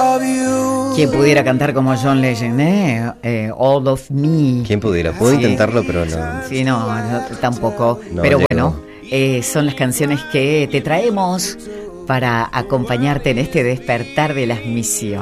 ¿Quién pudiera cantar como John Legend, All of Me? ¿Quién pudiera? Puedo intentarlo, pero no. Sí, no, yo tampoco. No pero llego. bueno, son las canciones que te traemos para acompañarte en este despertar de las misiones.